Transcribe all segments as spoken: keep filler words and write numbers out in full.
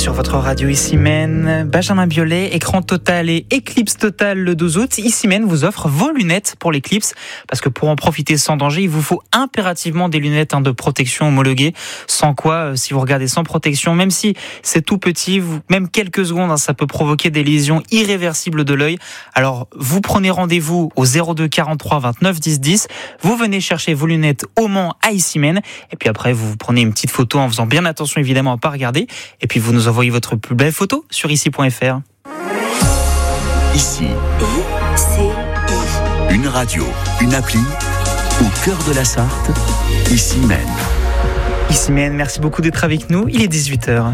sur votre radio Issy-Mène, Benjamin Biolay, écran total et éclipse totale le douze août. Issy-Mène vous offre vos lunettes pour l'éclipse, parce que pour en profiter sans danger, il vous faut impérativement des lunettes hein, de protection homologuées. Sans quoi, euh, si vous regardez sans protection, même si c'est tout petit, vous, même quelques secondes, hein, ça peut provoquer des lésions irréversibles de l'œil. Alors, vous prenez rendez-vous au zéro deux quarante-trois vingt-neuf dix dix. Vous venez chercher vos lunettes au Mans à Issy-Mène. Et puis après, vous prenez une petite photo en faisant bien attention évidemment à ne pas regarder. Et puis vous nous envoyez votre plus belle photo sur ici point f r. Ici. I-C-I. Une radio, une appli, au cœur de la Sarthe, Issy-Mène. Issy-Mène, merci beaucoup d'être avec nous. Il est dix-huit heures.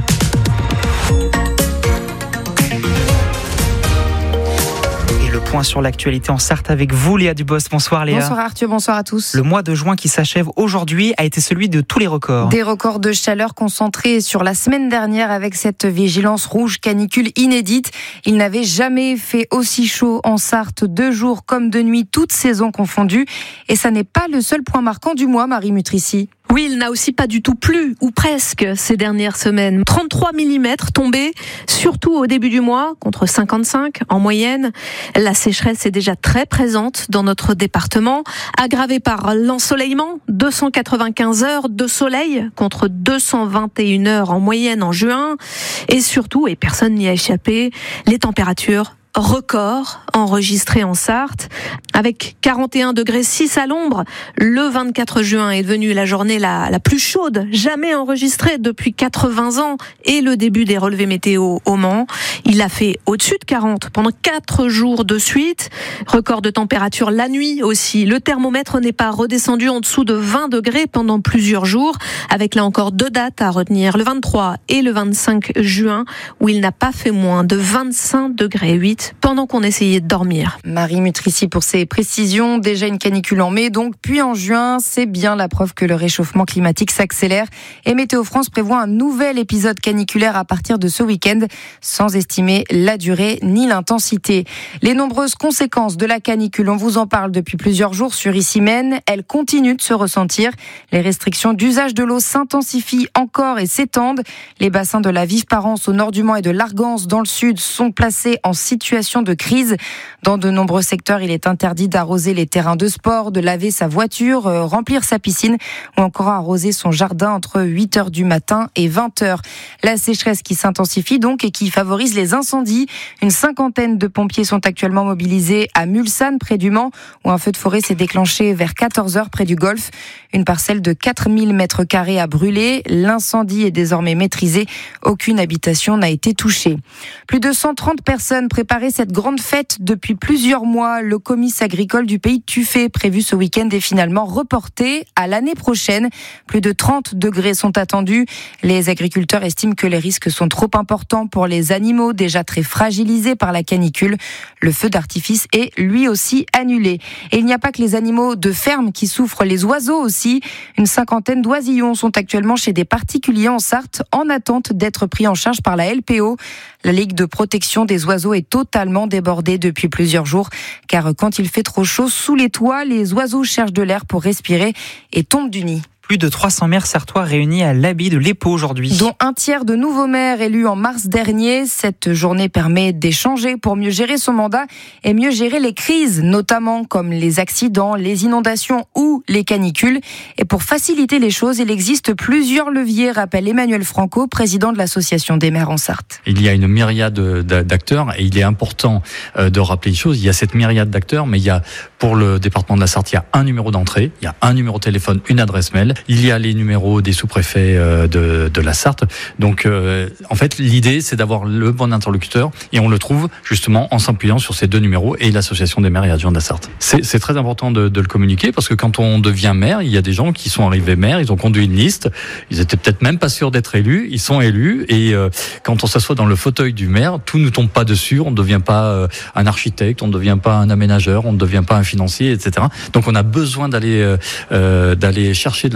Le point sur l'actualité en Sarthe avec vous, Léa Dubos. Bonsoir Léa. Bonsoir Arthur, bonsoir à tous. Le mois de juin qui s'achève aujourd'hui a été celui de tous les records. Des records de chaleur concentrés sur la semaine dernière avec cette vigilance rouge canicule inédite. Il n'avait jamais fait aussi chaud en Sarthe, de jour comme de nuit, toutes saisons confondues. Et ça n'est pas le seul point marquant du mois, Marie Mutrici. Oui, il n'a aussi pas du tout plu, ou presque, ces dernières semaines. trente-trois millimètres tombés, surtout au début du mois, contre cinquante-cinq en moyenne. La sécheresse est déjà très présente dans notre département, aggravée par l'ensoleillement, deux cent quatre-vingt-quinze heures de soleil contre deux cent vingt et une heures en moyenne en juin. Et surtout, et personne n'y a échappé, les températures record enregistré en Sarthe avec quarante et un degrés six à l'ombre. Le vingt-quatre juin est devenue la journée la, la plus chaude jamais enregistrée depuis quatre-vingts ans et le début des relevés météo au Mans. Il a fait au-dessus de quarante pendant quatre jours de suite. Record de température la nuit aussi. Le thermomètre n'est pas redescendu en dessous de vingt degrés pendant plusieurs jours, avec là encore deux dates à retenir, le vingt-trois et le vingt-cinq juin, où il n'a pas fait moins de vingt-cinq degrés huit pendant qu'on essayait de dormir. Marie Mutrici pour ses précisions. Déjà une canicule en mai, donc, puis en juin, c'est bien la preuve que le réchauffement climatique s'accélère. Et Météo France prévoit un nouvel épisode caniculaire à partir de ce week-end, sans estimer la durée ni l'intensité. Les nombreuses conséquences de la canicule, on vous en parle depuis plusieurs jours sur Issy-Mène. Elles continuent de se ressentir. Les restrictions d'usage de l'eau s'intensifient encore et s'étendent. Les bassins de la Vive-Parence au nord du Mans et de l'Argance dans le sud sont placés en situation de crise. Dans de nombreux secteurs, il est interdit d'arroser les terrains de sport, de laver sa voiture, euh, remplir sa piscine ou encore arroser son jardin entre huit heures du matin et vingt heures. La sécheresse qui s'intensifie donc et qui favorise les incendies. Une cinquantaine de pompiers sont actuellement mobilisés à Mulsanne, près du Mans, où un feu de forêt s'est déclenché vers quatorze heures près du Golfe. Une parcelle de quatre mille mètres carrés a brûlé. L'incendie est désormais maîtrisé. Aucune habitation n'a été touchée. Plus de cent trente personnes préparées cette grande fête depuis plusieurs mois. Le comice agricole du pays de Tuffet, prévu ce week-end, est finalement reporté à l'année prochaine. Plus de trente degrés sont attendus. Les agriculteurs estiment que les risques sont trop importants pour les animaux déjà très fragilisés par la canicule. Le feu d'artifice est lui aussi annulé. Et il n'y a pas que les animaux de ferme qui souffrent, les oiseaux aussi. Une cinquantaine d'oisillons sont actuellement chez des particuliers en Sarthe en attente d'être pris en charge par la L P O. La Ligue de protection des oiseaux est totalement débordée depuis plusieurs jours, car quand il fait trop chaud sous les toits, les oiseaux cherchent de l'air pour respirer et tombent du nid. Plus de trois cents maires sartois réunis à l'abbaye de l'Épau aujourd'hui. Dont un tiers de nouveaux maires élus en mars dernier. Cette journée permet d'échanger pour mieux gérer son mandat et mieux gérer les crises, notamment comme les accidents, les inondations ou les canicules. Et pour faciliter les choses, il existe plusieurs leviers, rappelle Emmanuel Franco, président de l'association des maires en Sarthe. Il y a une myriade d'acteurs et il est important de rappeler les choses. Il y a cette myriade d'acteurs, mais il y a, pour le département de la Sarthe, il y a un numéro d'entrée, il y a un numéro de téléphone, une adresse mail. Il y a les numéros des sous-préfets de, de la Sarthe. Donc, euh, en fait, l'idée, c'est d'avoir le bon interlocuteur et on le trouve justement en s'appuyant sur ces deux numéros et l'association des maires et adjoints de la Sarthe. C'est, c'est très important de, de le communiquer parce que quand on devient maire, il y a des gens qui sont arrivés maires, ils ont conduit une liste, ils étaient peut-être même pas sûrs d'être élus, ils sont élus et euh, quand on s'assoit dans le fauteuil du maire, tout ne tombe pas dessus, on ne devient pas euh, un architecte, on ne devient pas un aménageur, on ne devient pas un financier, et cetera. Donc, on a besoin d'aller euh, d'aller chercher de la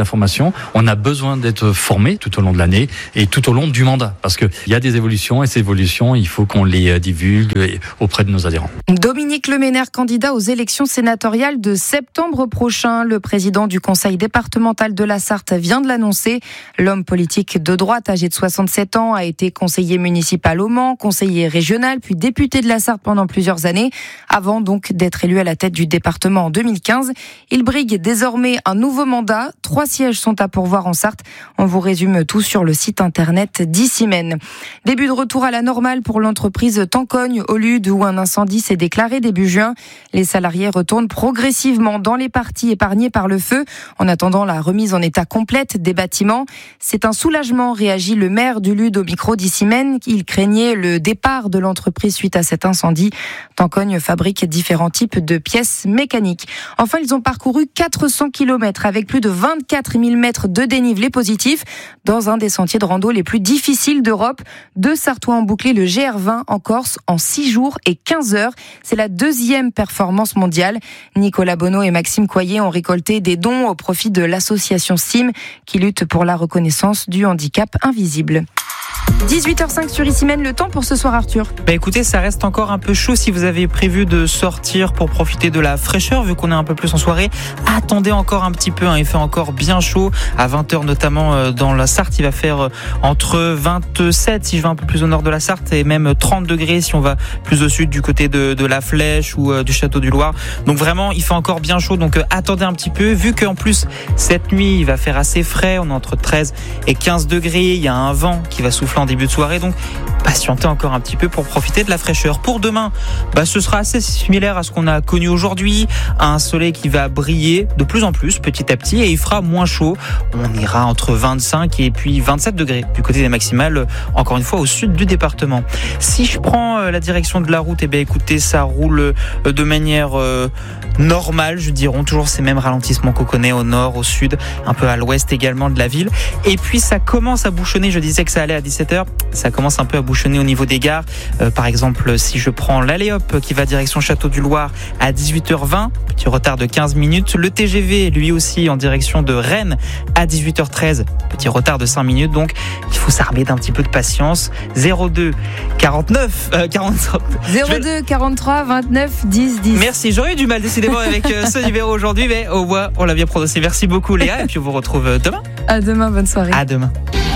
d'information. On a besoin d'être formé tout au long de l'année et tout au long du mandat, parce qu'il y a des évolutions et ces évolutions, il faut qu'on les divulgue auprès de nos adhérents. Dominique Leméner, candidat aux élections sénatoriales de septembre prochain. Le président du conseil départemental de la Sarthe vient de l'annoncer. L'homme politique de droite, âgé de soixante-sept ans, a été conseiller municipal au Mans, conseiller régional, puis député de la Sarthe pendant plusieurs années, avant donc d'être élu à la tête du département en deux mille quinze. Il brigue désormais un nouveau mandat. Trois sièges sont à pourvoir en Sarthe. On vous résume tout sur le site internet d'Issimen. Début de retour à la normale pour l'entreprise Tancogne au Lude, où un incendie s'est déclaré début juin. Les salariés retournent progressivement dans les parties épargnées par le feu, en attendant la remise en état complète des bâtiments. C'est un soulagement, réagit le maire du Lude au micro d'Issimen. Il craignait le départ de l'entreprise suite à cet incendie. Tancogne fabrique différents types de pièces mécaniques. Enfin, ils ont parcouru quatre cents kilomètres avec plus de vingt-quatre mille mètres de dénivelé positif dans un des sentiers de rando les plus difficiles d'Europe. Deux Sartois ont bouclé le G R vingt en Corse en six jours et quinze heures. C'est la deuxième performance mondiale. Nicolas Bonneau et Maxime Coyer ont récolté des dons au profit de l'association S I M qui lutte pour la reconnaissance du handicap invisible. dix-huit heures cinq sur Issimen, le temps pour ce soir, Arthur. Bah écoutez, ça reste encore un peu chaud. Si vous avez prévu de sortir pour profiter de la fraîcheur, vu qu'on est un peu plus en soirée, attendez encore un petit peu, hein. Il fait encore bien chaud à vingt heures, notamment dans la Sarthe. Il va faire entre vingt-sept si je vais un peu plus au nord de la Sarthe et même trente degrés si on va plus au sud du côté de, de la Flèche ou euh, du Château du Loir. Donc vraiment, il fait encore bien chaud. Donc euh, attendez un petit peu, vu qu'en plus cette nuit il va faire assez frais. On est entre treize et quinze degrés. Il y a un vent qui va souffler en début de soirée, donc patientez encore un petit peu pour profiter de la fraîcheur. Pour demain, bah, ce sera assez similaire à ce qu'on a connu aujourd'hui. Un soleil qui va briller de plus en plus petit à petit et il fera moins chaud. On ira entre vingt-cinq et puis vingt-sept degrés du côté des maximales, encore une fois au sud du département. Si je prends la direction de la route, eh bien écoutez, ça roule de manière euh, normale, je dirais, toujours ces mêmes ralentissements qu'on connaît au nord, au sud, un peu à l'ouest également de la ville. Et puis ça commence à bouchonner, je disais que ça allait à dix-sept heures, ça commence un peu à bouchonner au niveau des gares. Euh, par exemple, si je prends l'Aléop qui va direction Château du Loir à dix-huit heures vingt, petit retard de quinze minutes. Le T G V, lui aussi, en direction de Rennes à dix-huit heures treize, petit retard de cinq minutes. Donc, il faut s'armer d'un petit peu de patience. zéro deux quarante-neuf euh, quarante-trois zéro deux quarante-trois vingt-neuf dix dix. Merci, j'aurais eu du mal décidément avec euh, ce numéro aujourd'hui, mais au moins, on l'a bien prononcé. Merci beaucoup Léa, et puis on vous retrouve demain. À demain, bonne soirée. À demain.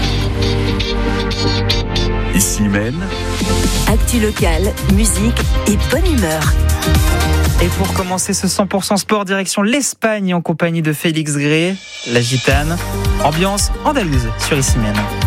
Issimen. Actu locale, musique et bonne humeur. Et pour commencer ce cent pour cent sport, direction l'Espagne en compagnie de Félix Gray, la gitane, ambiance andalouse sur Issimen.